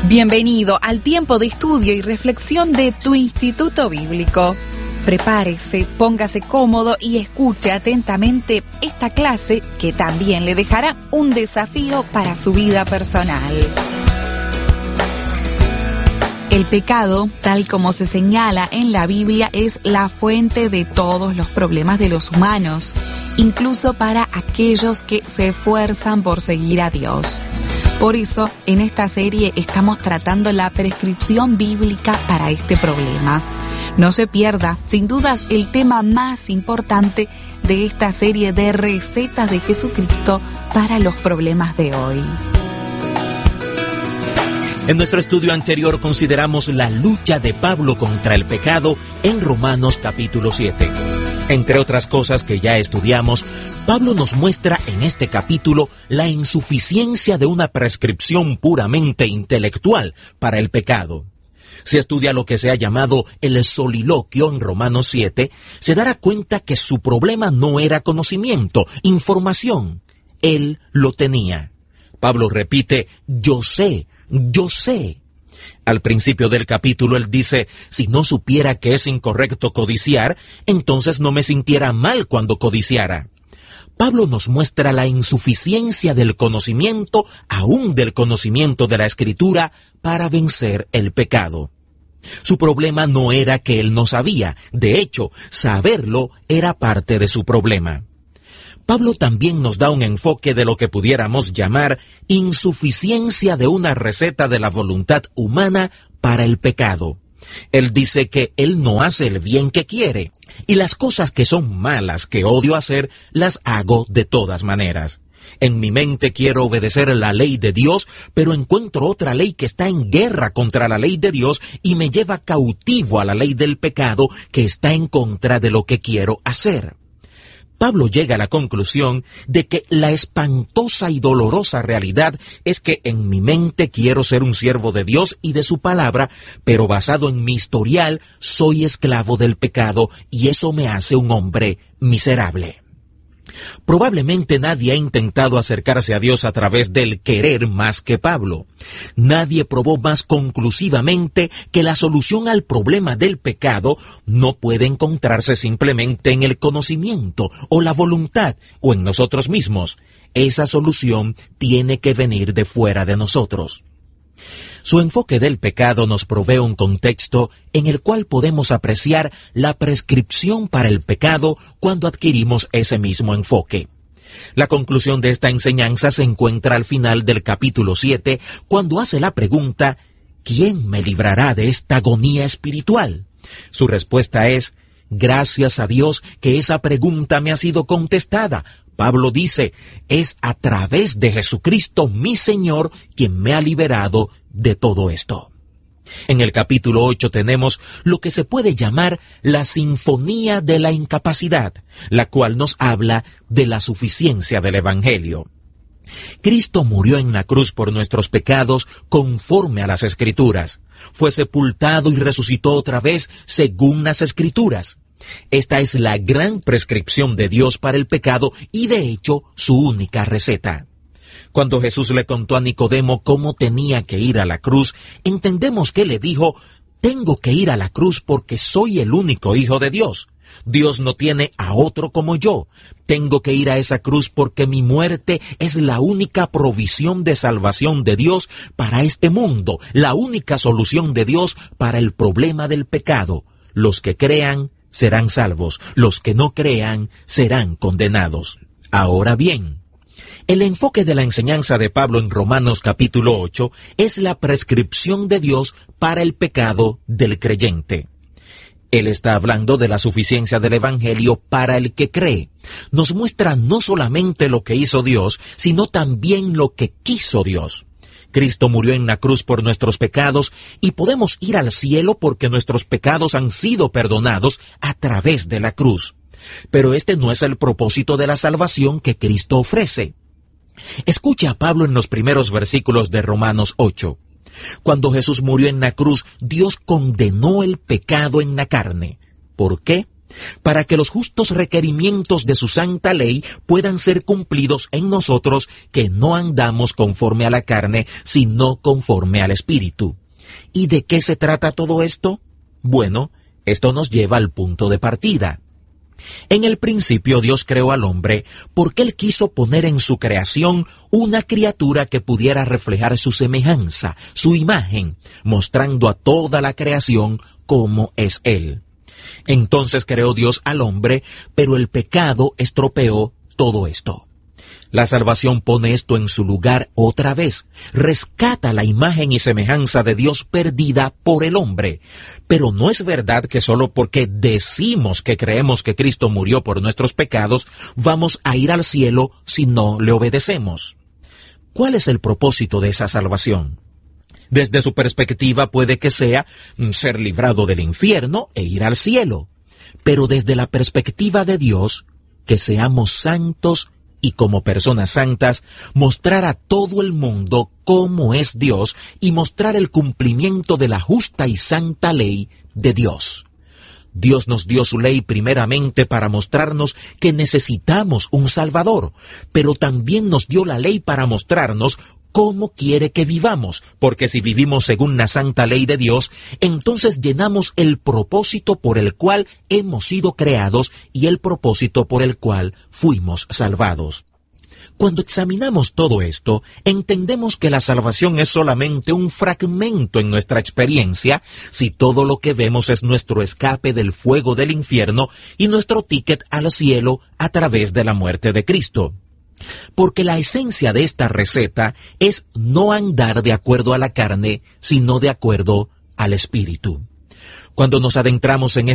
Bienvenido al tiempo de estudio y reflexión de tu Instituto Bíblico. Prepárese, póngase cómodo y escuche atentamente esta clase que también le dejará un desafío para su vida personal. El pecado, tal como se señala en la Biblia, es la fuente de todos los problemas de los humanos, incluso para aquellos que se esfuerzan por seguir a Dios. Por eso, en esta serie estamos tratando la prescripción bíblica para este problema. No se pierda, sin dudas, el tema más importante de esta serie de recetas de Jesucristo para los problemas de hoy. En nuestro estudio anterior consideramos la lucha de Pablo contra el pecado en Romanos capítulo 7. Entre otras cosas que ya estudiamos, Pablo nos muestra en este capítulo la insuficiencia de una prescripción puramente intelectual para el pecado. Si estudia lo que se ha llamado el soliloquio en Romanos 7, se dará cuenta que su problema no era conocimiento, información. Él lo tenía. Pablo repite, yo sé. Al principio del capítulo él dice, si no supiera que es incorrecto codiciar, entonces no me sintiera mal cuando codiciara. Pablo nos muestra la insuficiencia del conocimiento, aún del conocimiento de la Escritura, para vencer el pecado. Su problema no era que él no sabía, de hecho, saberlo era parte de su problema. Pablo también nos da un enfoque de lo que pudiéramos llamar insuficiencia de una receta de la voluntad humana para el pecado. Él dice que él no hace el bien que quiere, y las cosas que son malas que odio hacer, las hago de todas maneras. En mi mente quiero obedecer la ley de Dios, pero encuentro otra ley que está en guerra contra la ley de Dios y me lleva cautivo a la ley del pecado que está en contra de lo que quiero hacer. Pablo llega a la conclusión de que la espantosa y dolorosa realidad es que en mi mente quiero ser un siervo de Dios y de su palabra, pero basado en mi historial soy esclavo del pecado y eso me hace un hombre miserable. Probablemente nadie ha intentado acercarse a Dios a través del querer más que Pablo. Nadie probó más conclusivamente que la solución al problema del pecado no puede encontrarse simplemente en el conocimiento o la voluntad o en nosotros mismos. Esa solución tiene que venir de fuera de nosotros. Su enfoque del pecado nos provee un contexto en el cual podemos apreciar la prescripción para el pecado cuando adquirimos ese mismo enfoque. La conclusión de esta enseñanza se encuentra al final del capítulo 7, cuando hace la pregunta, ¿quién me librará de esta agonía espiritual? Su respuesta es, gracias a Dios que esa pregunta me ha sido contestada. Pablo dice, es a través de Jesucristo mi Señor quien me ha liberado de todo esto. En el capítulo 8 tenemos lo que se puede llamar la sinfonía de la incapacidad, la cual nos habla de la suficiencia del Evangelio. Cristo murió en la cruz por nuestros pecados conforme a las Escrituras. Fue sepultado y resucitó otra vez según las Escrituras. Esta es la gran prescripción de Dios para el pecado y de hecho su única receta. Cuando Jesús le contó a Nicodemo cómo tenía que ir a la cruz, entendemos que le dijo, tengo que ir a la cruz porque soy el único hijo de Dios. Dios no tiene a otro como yo. Tengo que ir a esa cruz porque mi muerte es la única provisión de salvación de Dios para este mundo, la única solución de Dios para el problema del pecado. Los que crean serán salvos, los que no crean serán condenados. Ahora bien, el enfoque de la enseñanza de Pablo en Romanos capítulo 8 es la prescripción de Dios para el pecado del creyente. Él está hablando de la suficiencia del Evangelio para el que cree. Nos muestra no solamente lo que hizo Dios, sino también lo que quiso Dios. Cristo murió en la cruz por nuestros pecados y podemos ir al cielo porque nuestros pecados han sido perdonados a través de la cruz. Pero este no es el propósito de la salvación que Cristo ofrece. Escucha a Pablo en los primeros versículos de Romanos 8. Cuando Jesús murió en la cruz, Dios condenó el pecado en la carne. ¿Por qué? para que los justos requerimientos de su santa ley puedan ser cumplidos en nosotros que no andamos conforme a la carne, sino conforme al Espíritu. ¿Y de qué se trata todo esto? Bueno, esto nos lleva al punto de partida. En el principio Dios creó al hombre porque Él quiso poner en su creación una criatura que pudiera reflejar su semejanza, su imagen, mostrando a toda la creación cómo es Él. Entonces creó Dios al hombre, pero el pecado estropeó todo esto. La salvación pone esto en su lugar otra vez, rescata la imagen y semejanza de Dios perdida por el hombre. Pero no es verdad que solo porque decimos que creemos que Cristo murió por nuestros pecados, vamos a ir al cielo si no le obedecemos. ¿Cuál es el propósito de esa salvación? Desde su perspectiva puede que sea ser librado del infierno e ir al cielo. Pero desde la perspectiva de Dios, que seamos santos y como personas santas, mostrar a todo el mundo cómo es Dios y mostrar el cumplimiento de la justa y santa ley de Dios. Dios nos dio su ley primeramente para mostrarnos que necesitamos un Salvador, pero también nos dio la ley para mostrarnos cómo quiere que vivamos, porque si vivimos según la santa ley de Dios, entonces llenamos el propósito por el cual hemos sido creados y el propósito por el cual fuimos salvados. Cuando examinamos todo esto, entendemos que la salvación es solamente un fragmento en nuestra experiencia si todo lo que vemos es nuestro escape del fuego del infierno y nuestro ticket al cielo a través de la muerte de Cristo. Porque la esencia de esta receta es no andar de acuerdo a la carne, sino de acuerdo al Espíritu. Cuando nos adentramos en